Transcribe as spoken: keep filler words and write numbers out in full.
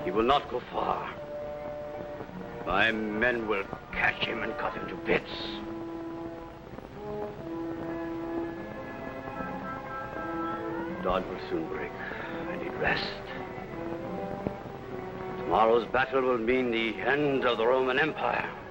He will not go far. My men will catch him and cut him to bits. Dawn will soon break. I need rest. Tomorrow's battle will mean the end of the Roman Empire.